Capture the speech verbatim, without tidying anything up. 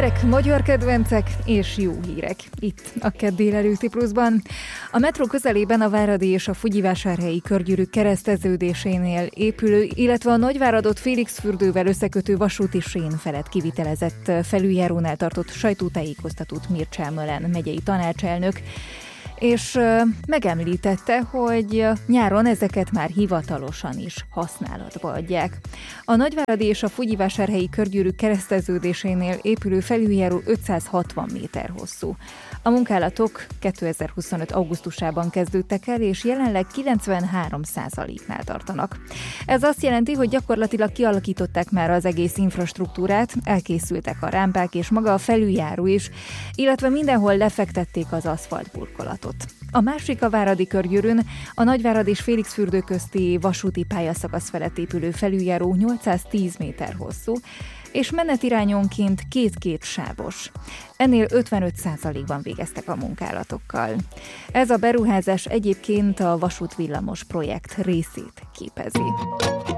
Hírek, magyar kedvencek és jó hírek. Itt a kedd délelőtti pluszban. A metró közelében a Váradi és a Fugyivásárhelyi körgyűrű kereszteződésénél épülő, illetve a Nagyváradot Félixfürdővel összekötő vasúti sén felett kivitelezett felüljárónál tartott sajtótájékoztatót Mircea Mölen megyei tanácselnök, és megemlítette, hogy nyáron ezeket már hivatalosan is használatba adják. A Nagyváradi és a Fugyivásárhelyi körgyűrű kereszteződésénél épülő felüljáró ötszázhatvan méter hosszú. A munkálatok kétezer-huszonöt augusztusában kezdődtek el, és jelenleg kilencvenhárom százaléknál tartanak. Ez azt jelenti, hogy gyakorlatilag kialakították már az egész infrastruktúrát, elkészültek a rámpák és maga a felüljáró is, illetve mindenhol lefektették az aszfaltburkolatot. A másik a Váradi körgyűrűn, a Nagyvárad és Félixfürdő közti vasúti pályaszakasz felett épülő felüljáró nyolcszáztíz méter hosszú, és menetirányonként két-két sávos. Ennél ötvenöt százalékban végeztek a munkálatokkal. Ez a beruházás egyébként a vasútvillamos projekt részét képezi.